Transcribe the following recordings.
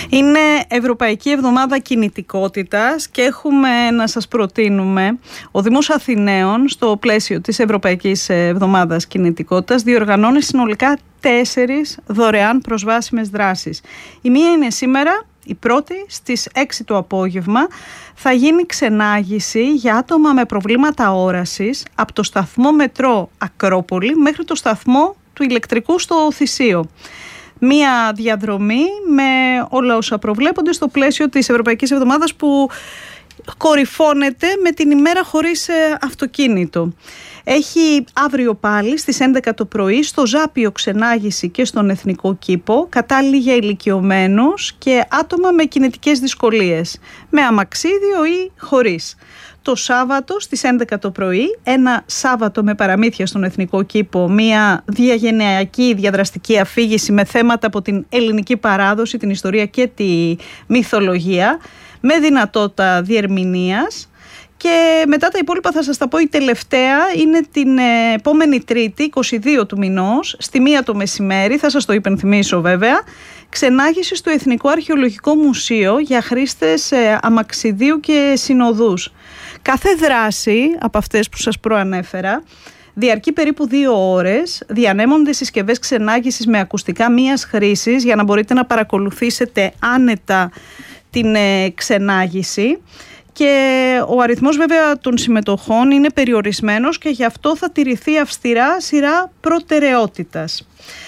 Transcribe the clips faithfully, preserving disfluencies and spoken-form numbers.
Είναι Ευρωπαϊκή Εβδομάδα Κινητικότητας και έχουμε να σας προτείνουμε ο Δήμος Αθηναίων στο πλαίσιο της Ευρωπαϊκής Εβδομάδας Κινητικότητας διοργανώνει συνολικά τέσσερις δωρεάν προσβάσιμες δράσεις. Η μία είναι σήμερα, η πρώτη, στις έξι το απόγευμα. Θα γίνει ξενάγηση για άτομα με προβλήματα όρασης από το σταθμό μετρό Ακρόπολη μέχρι το σταθμό του ηλεκτρικού στο Θησίο. Μία διαδρομή με όλα όσα προβλέπονται στο πλαίσιο της Ευρωπαϊκής Εβδομάδας που κορυφώνεται με την ημέρα χωρίς αυτοκίνητο. Έχει αύριο πάλι στις έντεκα το πρωί στο Ζάπιο ξενάγηση και στον Εθνικό Κήπο, κατάλληλη για ηλικιωμένους και άτομα με κινητικές δυσκολίες, με αμαξίδιο ή χωρίς. Το Σάββατο στις έντεκα το πρωί, ένα Σάββατο με παραμύθια στον Εθνικό Κήπο, μια διαγενειακή διαδραστική αφήγηση με θέματα από την ελληνική παράδοση, την ιστορία και τη μυθολογία, με δυνατότητα διερμηνίας. Και μετά τα υπόλοιπα θα σας τα πω. Η τελευταία είναι την επόμενη Τρίτη, είκοσι δύο του μηνός, στη μία το μεσημέρι, θα σας το υπενθυμίσω βέβαια, ξενάγηση στο Εθνικό Αρχαιολογικό Μουσείο για χρήστες αμαξιδίου και συνοδούς. Κάθε δράση από αυτές που σας προανέφερα διαρκεί περίπου δύο ώρες, διανέμονται συσκευές ξενάγησης με ακουστικά μίας χρήσης για να μπορείτε να παρακολουθήσετε άνετα την ξενάγηση. Και ο αριθμός βέβαια των συμμετοχών είναι περιορισμένος και γι' αυτό θα τηρηθεί αυστηρά σειρά προτεραιότητας.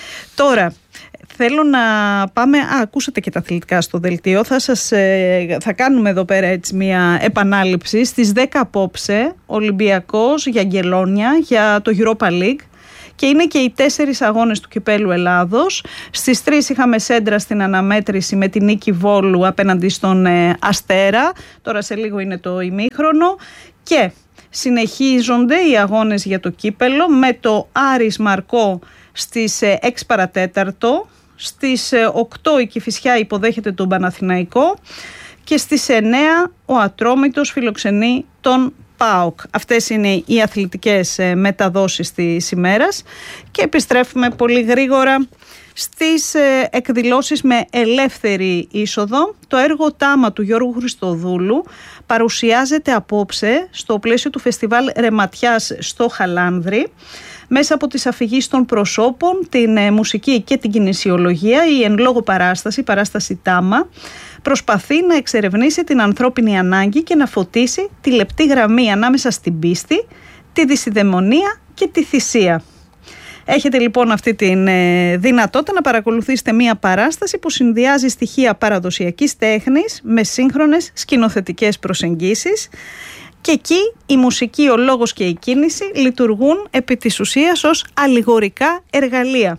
Τώρα, θέλω να πάμε... Α, ακούσατε και τα αθλητικά στο δελτίο. Θα, σας, θα κάνουμε εδώ πέρα έτσι μια επανάληψη. Στις δέκα απόψε, Ολυμπιακός για Αγγελόνια, για το Europa League. Και είναι και οι τέσσερις αγώνες του Κυπέλλου Ελλάδος. Στις τρεις είχαμε σέντρα στην αναμέτρηση με την νίκη Βόλου απέναντι στον ε, Αστέρα. Τώρα σε λίγο είναι το ημίχρονο. Και συνεχίζονται οι αγώνες για το Κύπελλο με το Άρης Μαρκό στις ε, έξι παρατέταρτο. Στις ε, οκτώ η Κηφισιά υποδέχεται τον Παναθηναϊκό. Και στις εννέα ο Ατρόμητος φιλοξενεί τον ΠΑΟΚ. Αυτές είναι οι αθλητικές μεταδόσεις της ημέρας και επιστρέφουμε πολύ γρήγορα στις εκδηλώσεις με ελεύθερη είσοδο. Το έργο Τάμα του Γιώργου Χριστοδούλου παρουσιάζεται απόψε στο πλαίσιο του φεστιβάλ Ρεματιάς στο Χαλάνδρι. Μέσα από τις αφηγήσεις των προσώπων, την μουσική και την κινησιολογία, η εν λόγω παράσταση, η παράσταση Τάμα, προσπαθεί να εξερευνήσει την ανθρώπινη ανάγκη και να φωτίσει τη λεπτή γραμμή ανάμεσα στην πίστη, τη δυσιδαιμονία και τη θυσία. Έχετε λοιπόν αυτή τη δυνατότητα να παρακολουθήσετε μία παράσταση που συνδυάζει στοιχεία παραδοσιακής τέχνης με σύγχρονες σκηνοθετικές προσεγγίσεις. Και εκεί η μουσική, ο λόγος και η κίνηση λειτουργούν επί της ουσίας ως αλληγορικά εργαλεία.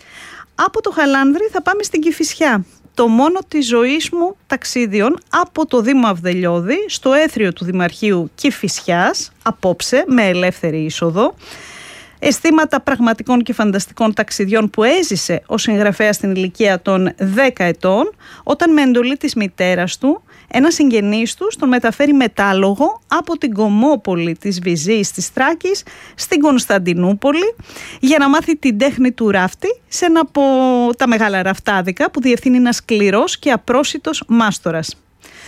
Από το Χαλάνδρι θα πάμε στην Κηφισιά. Το μόνο της ζωής μου ταξίδιων από το Δήμο Αυδελιώδη στο έθριο του Δημαρχείου Κηφισιάς, απόψε με ελεύθερη είσοδο. Αισθήματα πραγματικών και φανταστικών ταξιδιών που έζησε ο συγγραφέας στην ηλικία των δέκα ετών, όταν με εντολή της μητέρας του ένας συγγενής του τον μεταφέρει μετάλογο από την Κομόπολη της Βυζής της Θράκης στην Κωνσταντινούπολη για να μάθει την τέχνη του ράφτη σε ένα από τα μεγάλα ραφτάδικα που διευθύνει ένας σκληρός και απρόσιτος μάστορας.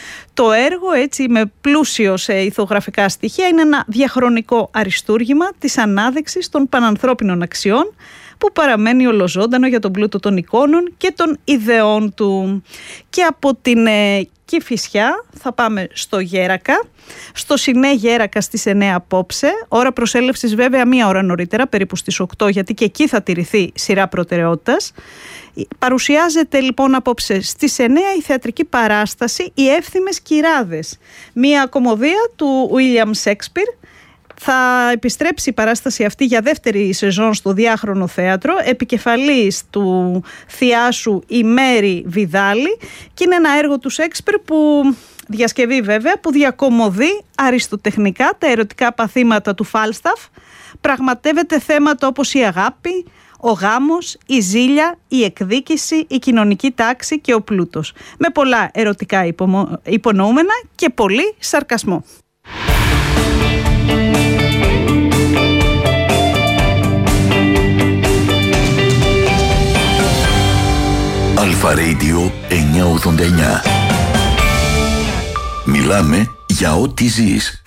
Το έργο, έτσι με πλούσιο σε ηθογραφικά στοιχεία, είναι ένα διαχρονικό αριστούργημα της ανάδειξης των πανανθρώπινων αξιών που παραμένει ολοζώντανο για τον πλούτο των εικόνων και των ιδεών του. Και από την ε, Κηφισιά θα πάμε στο Γέρακα, στο Σινέ Γέρακα στις εννέα απόψε, ώρα προσέλευσης βέβαια μία ώρα νωρίτερα, περίπου στις οκτώ, γιατί και εκεί θα τηρηθεί σειρά προτεραιότητας. Παρουσιάζεται λοιπόν απόψε στις εννέα η θεατρική παράσταση «Οι Εύθυμες Κυράδες», μία κωμωδία του William Shakespeare. Θα επιστρέψει η παράσταση αυτή για δεύτερη σεζόν στο Διάχρονο Θέατρο, επικεφαλής του θειάσου η Μέρη Βιδάλη, και είναι ένα έργο του Σέξπιρ που διασκευή βέβαια, που διακομωδεί αριστοτεχνικά τα ερωτικά παθήματα του Φάλσταφ, πραγματεύεται θέματα όπως η αγάπη, ο γάμος, η ζήλια, η εκδίκηση, η κοινωνική τάξη και ο πλούτος, με πολλά ερωτικά υπονοούμενα και πολύ σαρκασμό. Αλφα Radio εννιακόσια ογδόντα εννιά. Μιλάμε για ό,τι ζεις.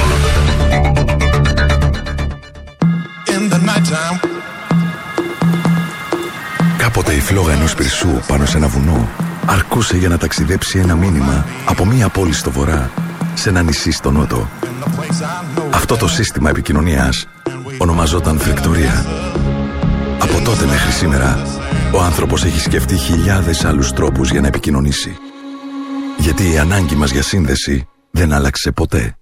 Κάποτε η φλόγα ενός πυρσού πάνω σε ένα βουνό αρκούσε για να ταξιδέψει ένα μήνυμα από μία πόλη στο βορρά σε ένα νησί στο νότο. Αυτό το σύστημα επικοινωνίας ονομαζόταν φρεκτορία. Από τότε μέχρι σήμερα ο άνθρωπος έχει σκεφτεί χιλιάδες άλλους τρόπους για να επικοινωνήσει. Γιατί η ανάγκη μας για σύνδεση δεν άλλαξε ποτέ.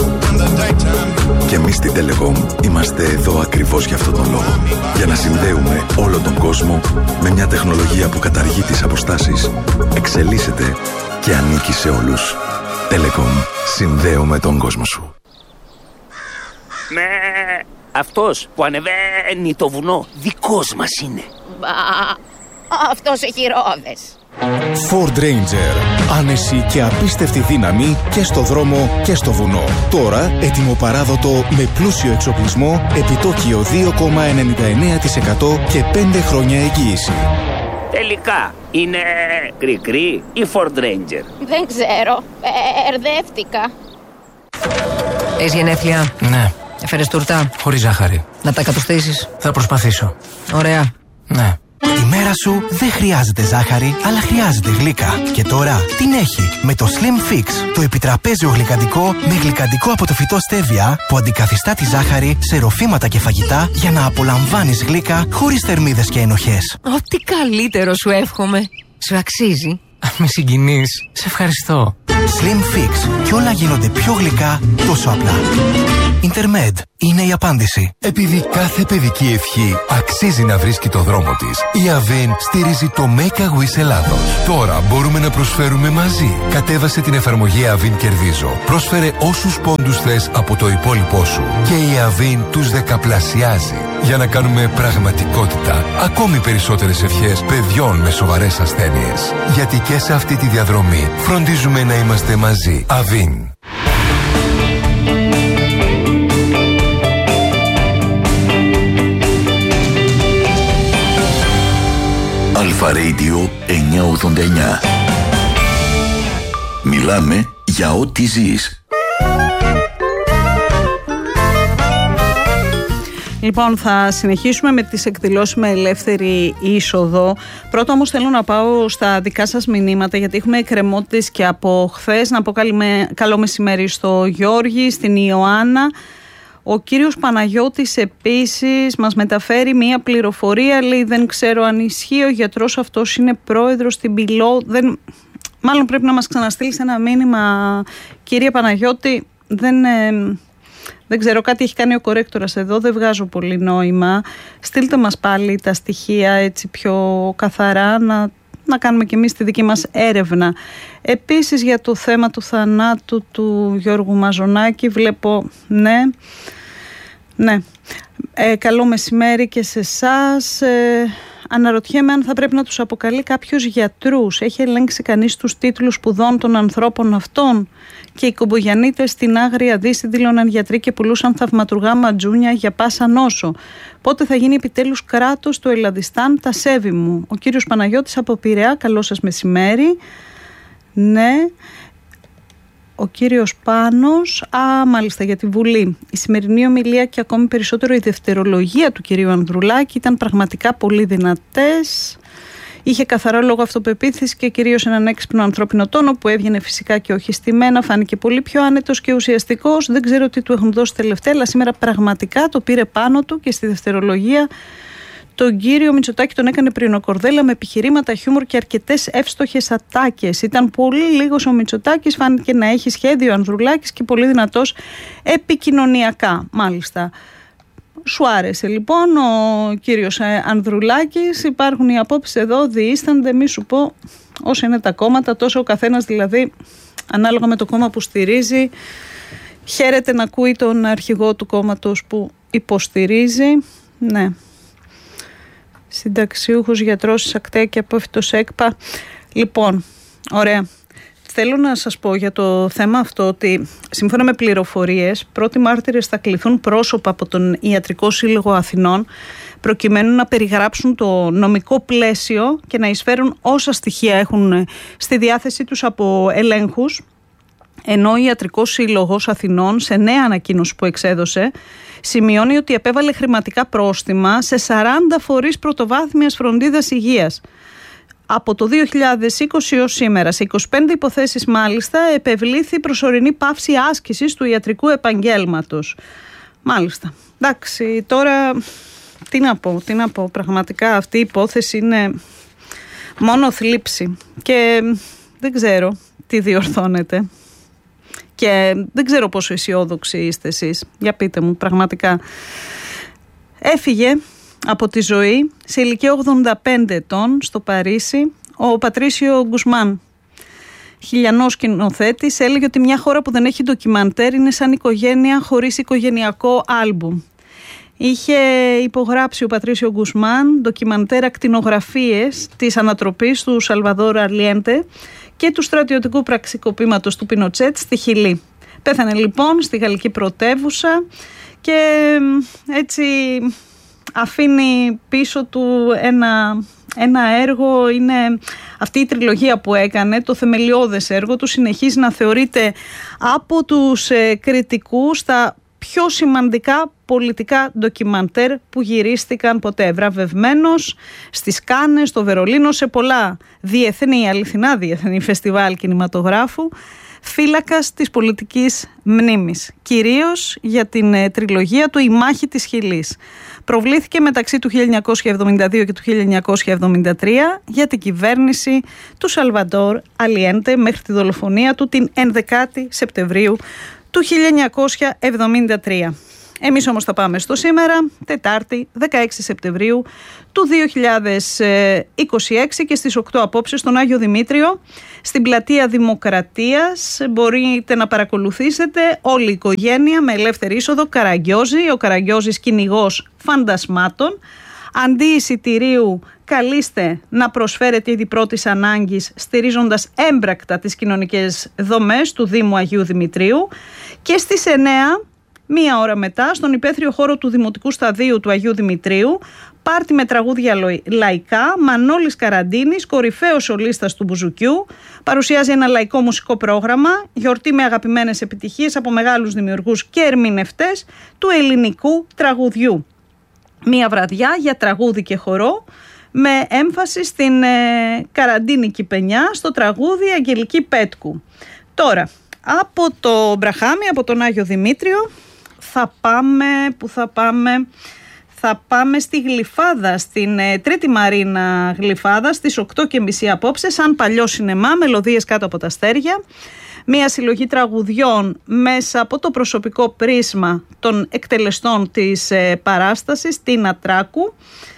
Και εμείς στην Telecom είμαστε εδώ ακριβώς για αυτόν τον λόγο. Για να συνδέουμε όλο τον κόσμο με μια τεχνολογία που καταργεί τις αποστάσεις, εξελίσσεται και ανήκει σε όλους. Telecom. Συνδέουμε τον κόσμο σου. Με αυτός που ανεβαίνει το βουνό δικός μας είναι. Μπα, αυτός έχει ρόδες. Ford Ranger. Άνεση και απίστευτη δύναμη και στο δρόμο και στο βουνό. Τώρα έτοιμο παράδοτο με πλούσιο εξοπλισμό, επιτόκιο δύο κόμμα ενενήντα εννέα τοις εκατό και πέντε χρόνια εγγύηση. Τελικά είναι κρικρί ή Ford Ranger? Δεν ξέρω, μπερδεύτηκα. Έχεις γενέθλια? Ναι. Έφερες τούρτα? Χωρίς ζάχαρη. Να τα κατουστήσεις? Θα προσπαθήσω. Ωραία. Ναι. Η μέρα σου δεν χρειάζεται ζάχαρη, αλλά χρειάζεται γλύκα. Και τώρα την έχει με το Slim Fix, το επιτραπέζιο γλυκαντικό με γλυκαντικό από το φυτό στέβια που αντικαθιστά τη ζάχαρη σε ροφήματα και φαγητά για να απολαμβάνεις γλύκα χωρίς θερμίδες και ενοχές. Ό,τι καλύτερο σου εύχομαι. Σου αξίζει. Με συγκινείς. Σε ευχαριστώ. Slim Fix. Κι όλα γίνονται πιο γλυκά τόσο απλά. Intermed είναι η απάντηση. Επειδή κάθε παιδική ευχή αξίζει να βρίσκει το δρόμο της, η Avin στηρίζει το Make a Wish Ελλάδος. Τώρα μπορούμε να προσφέρουμε μαζί. Κατέβασε την εφαρμογή Avin Κερδίζω. Πρόσφερε όσους πόντους θες από το υπόλοιπό σου και η Avin τους δεκαπλασιάζει για να κάνουμε πραγματικότητα ακόμη περισσότερες ευχές παιδιών με σοβαρές ασθένειες. Γιατί και σε αυτή τη διαδρομή φροντίζουμε να είμαστε μαζί. Avin. Αλφα Radio εννιακόσια ογδόντα εννιά. Μιλάμε για ό,τι ζεις. Λοιπόν, θα συνεχίσουμε με τις εκδηλώσεις με ελεύθερη είσοδο. Πρώτα όμως θέλω να πάω στα δικά σας μηνύματα, γιατί έχουμε εκκρεμότητες και από χθες. Να πω καλημέ... καλό μεσημέρι στο Γιώργη, στην Ιωάννα. Ο κύριος Παναγιώτης επίσης μας μεταφέρει μία πληροφορία, λέει δεν ξέρω αν ισχύει, ο γιατρός αυτός είναι πρόεδρος στην Πυλό. Δεν... Μάλλον πρέπει να μας ξαναστείλεις ένα μήνυμα, κύριε Παναγιώτη, δεν... Ε... Δεν ξέρω, κάτι έχει κάνει ο κορέκτορας εδώ, δεν βγάζω πολύ νόημα. Στείλτε μας πάλι τα στοιχεία έτσι πιο καθαρά, να, να κάνουμε και εμείς τη δική μας έρευνα. Επίσης για το θέμα του θανάτου του Γιώργου Μαζονάκη, βλέπω, ναι, ναι. Ε, καλό μεσημέρι και σε εσάς. Ε, αναρωτιέμαι αν θα πρέπει να τους αποκαλεί κάποιος γιατρούς. Έχει ελέγξει κανείς τους τίτλους σπουδών των ανθρώπων αυτών? Και οι Κομπογιαννίτες στην Άγρια Δύση δήλωναν γιατροί και πουλούσαν θαυματουργά ματζούνια για πάσα νόσο. Πότε θα γίνει επιτέλους κράτος του Ελλαδιστάν, τα σέβη μου? Ο κύριος Παναγιώτης από Πειραιά, καλό σας μεσημέρι. Ναι. Ο κύριος Πάνος, α, μάλιστα για τη Βουλή. Η σημερινή ομιλία και ακόμη περισσότερο η δευτερολογία του κυρίου Ανδρουλάκη ήταν πραγματικά πολύ δυνατές. Είχε καθαρό λόγο αυτοπεποίθηση και κυρίως έναν έξυπνο ανθρώπινο τόνο που έβγαινε φυσικά και όχι στημένα. Φάνηκε πολύ πιο άνετος και ουσιαστικός. Δεν ξέρω τι του έχουν δώσει τελευταία, αλλά σήμερα πραγματικά το πήρε πάνω του και στη δευτερολογία τον κύριο Μητσοτάκη τον έκανε πριν ο Κορδέλα με επιχειρήματα, χιούμορ και αρκετές εύστοχες ατάκες. Ήταν πολύ λίγος ο Μητσοτάκης, φάνηκε να έχει σχέδιο ο Ανδρουλάκης και πολύ δυνατός επικοινωνιακά, μάλιστα. Σου άρεσε λοιπόν ο κύριος Ανδρουλάκης, υπάρχουν οι απόψεις εδώ, διήστανται, μη σου πω όσο είναι τα κόμματα, τόσο ο καθένας δηλαδή ανάλογα με το κόμμα που στηρίζει χαίρεται να ακούει τον αρχηγό του κόμματος που υποστηρίζει. Ναι. Συνταξιούχος, γιατρός, εισακτέα και απόφυτος ΕΚΠΑ. Λοιπόν, ωραία. Θέλω να σας πω για το θέμα αυτό ότι σύμφωνα με πληροφορίες, πρώτοι μάρτυρες θα κληθούν πρόσωπα από τον Ιατρικό Σύλλογο Αθηνών προκειμένου να περιγράψουν το νομικό πλαίσιο και να εισφέρουν όσα στοιχεία έχουν στη διάθεσή τους από ελέγχους, ενώ ο Ιατρικός Σύλλογος Αθηνών σε νέα ανακοίνωση που εξέδωσε σημειώνει ότι επέβαλε χρηματικά πρόστιμα σε σαράντα φορείς πρωτοβάθμιας φροντίδας υγείας. Από το δύο χιλιάδες είκοσι ως σήμερα, σε είκοσι πέντε υποθέσεις μάλιστα, επευλήθη προσωρινή πάυση άσκησης του ιατρικού επαγγέλματος. Μάλιστα. Εντάξει, τώρα τι να πω, τι να πω. Πραγματικά αυτή η υπόθεση είναι μόνο θλίψη και δεν ξέρω τι διορθώνεται. Και δεν ξέρω πόσο αισιόδοξοι είστε εσείς. Για πείτε μου, πραγματικά. Έφυγε από τη ζωή σε ηλικία ογδόντα πέντε ετών στο Παρίσι ο Πατρίσιο Γκουσμάν. Χιλιανός σκηνοθέτης, έλεγε ότι μια χώρα που δεν έχει ντοκιμαντέρ είναι σαν οικογένεια χωρίς οικογενειακό άλμπουμ. Είχε υπογράψει ο Πατρίσιο Γκουσμάν ντοκιμαντέρ ακτινογραφίες της ανατροπής του Σαλβαδόρ Αλιέντε και του στρατιωτικού πραξικοπήματος του Πινοτσέτ στη Χιλή. Πέθανε λοιπόν στη γαλλική πρωτεύουσα και έτσι αφήνει πίσω του ένα, ένα έργο. Είναι αυτή η τριλογία που έκανε, το θεμελιώδες έργο του, συνεχίζει να θεωρείται από τους ε, κριτικούς τα πιο σημαντικά πολιτικά ντοκιμαντέρ που γυρίστηκαν ποτέ. Βραβευμένος στις Κάνες, στο Βερολίνο, σε πολλά διεθνή, αληθινά διεθνή φεστιβάλ κινηματογράφου, φύλακας της πολιτικής μνήμης, κυρίως για την ε, τριλογία του «Η μάχη της Χιλής». Προβλήθηκε μεταξύ του χίλια εννιακόσια εβδομήντα δύο και του χίλια εννιακόσια εβδομήντα τρία για την κυβέρνηση του Σαλβαντόρ Αλιέντε μέχρι τη δολοφονία του την ενδεκάτη Σεπτεμβρίου του χίλια εννιακόσια εβδομήντα τρία. Εμείς όμως θα πάμε στο σήμερα, Τετάρτη δεκαέξι Σεπτεμβρίου του δύο χιλιάδες είκοσι έξι και στις οκτώ απόψε στον Άγιο Δημήτριο, στην πλατεία Δημοκρατίας. Μπορείτε να παρακολουθήσετε όλη η οικογένεια με ελεύθερη είσοδο Καραγκιόζη, ο Καραγκιόζης κυνηγός φαντασμάτων. Αντί εισιτηρίου καλείστε να προσφέρετε ήδη πρώτης ανάγκης, στηρίζοντας έμπρακτα τις κοινωνικές δομές του Δήμου Αγίου Δημητρίου. Και στις εννέα, μία ώρα μετά, στον υπαίθριο χώρο του Δημοτικού Σταδίου του Αγίου Δημητρίου, πάρτι με τραγούδια λαϊκά, Μανώλης Καραντίνης, κορυφαίος σολίστας του Μπουζουκιού, παρουσιάζει ένα λαϊκό μουσικό πρόγραμμα, γιορτή με αγαπημένες επιτυχίες από μεγάλους δημιουργούς και ερμηνευτές του ελληνικού τραγουδιού. Μία βραδιά για τραγούδι και χορό, με έμφαση στην ε, καραντίνικη πενιά, στο τραγούδι Αγγελική Πέτκου. Τώρα, από το Μπραχάμι, από τον Άγιο Δημήτριο, θα πάμε, που θα πάμε, θα πάμε στη Γλυφάδα, στην ε, Τρίτη Μαρίνα Γλυφάδα, στις οκτώ και μισή απόψε, σαν παλιό σινεμά, μελωδίες κάτω από τα αστέρια. Μία συλλογή τραγουδιών μέσα από το προσωπικό πρίσμα των εκτελεστών της ε, παράστασης, Τίνα Τράκου,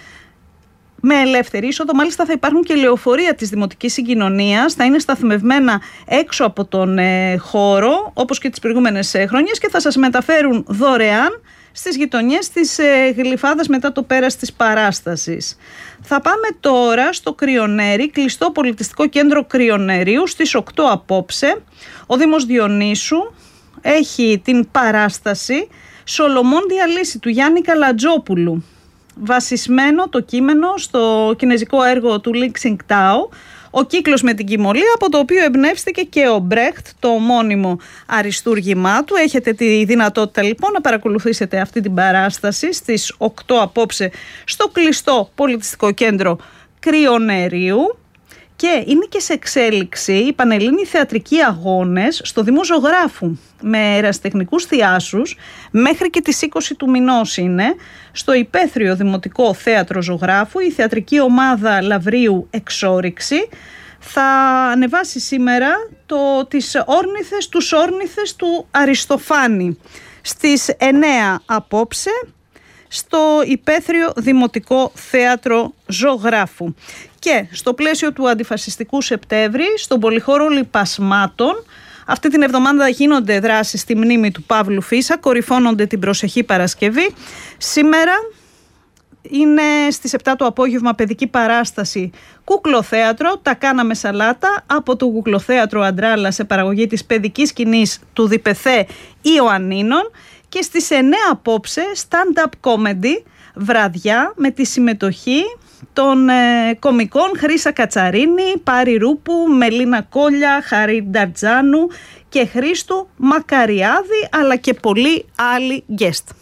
με ελεύθερη είσοδο. Μάλιστα θα υπάρχουν και λεωφορεία της Δημοτικής Συγκοινωνίας, θα είναι σταθμευμένα έξω από τον ε, χώρο, όπως και τις προηγούμενες ε, χρονιές, και θα σας μεταφέρουν δωρεάν στις γειτονιές της ε, Γλυφάδας μετά το πέρας της παράστασης. Θα πάμε τώρα στο Κρυονέρι, κλειστό πολιτιστικό κέντρο Κρυονέριου, στις οκτώ απόψε. Ο Δήμος Διονύσου έχει την παράσταση «Σολομών Διαλύση» του Γιάννη Καλατζόπουλου. Βασισμένο το κείμενο στο κινεζικό έργο του Λι Ξινγκτάο, ο κύκλος με την Κιμολία, από το οποίο εμπνεύστηκε και ο Μπρέχτ, το ομώνυμο αριστούργημά του. Έχετε τη δυνατότητα λοιπόν να παρακολουθήσετε αυτή την παράσταση στις οκτώ απόψε στο κλειστό πολιτιστικό κέντρο Κρυονερίου. Και είναι και σε εξέλιξη οι Πανελλήνιοι θεατρικοί αγώνες στο Δήμο Ζωγράφου, με ερασιτεχνικούς θειάσους, μέχρι και τις είκοσι του μηνός είναι, στο υπαίθριο Δημοτικό Θέατρο Ζωγράφου. Η θεατρική ομάδα Λαβρίου Εξόριξη θα ανεβάσει σήμερα το, τις όρνηθες, τους όρνηθες του Αριστοφάνη στις εννέα απόψε, στο υπαίθριο Δημοτικό Θέατρο Ζωγράφου. Και στο πλαίσιο του Αντιφασιστικού Σεπτέμβρη, στον Πολυχώρο Λιπασμάτων, αυτή την εβδομάδα γίνονται δράσεις στη μνήμη του Παύλου Φίσα, κορυφώνονται την προσεχή Παρασκευή. Σήμερα είναι στις επτά το απόγευμα παιδική παράσταση Κουκλοθέατρο, τα κάναμε σαλάτα, από το Κουκλοθέατρο Αντράλα, σε παραγωγή της παιδικής σκηνής του Διπεθέ Ιωαννίνων. Και στις εννέα απόψε stand-up comedy βραδιά με τη συμμετοχή των ε, κομικών Χρύσα Κατσαρίνη, Πάρη Ρούπου, Μελίνα Κόλια, Χαρή Νταρτζάνου και Χρήστου Μακαριάδη, αλλά και πολλοί άλλοι guest.